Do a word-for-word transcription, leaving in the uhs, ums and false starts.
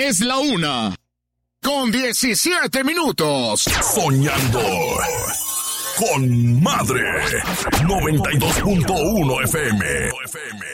Es la una. Con diecisiete minutos. Soñando con Madre. noventa y dos punto uno F M.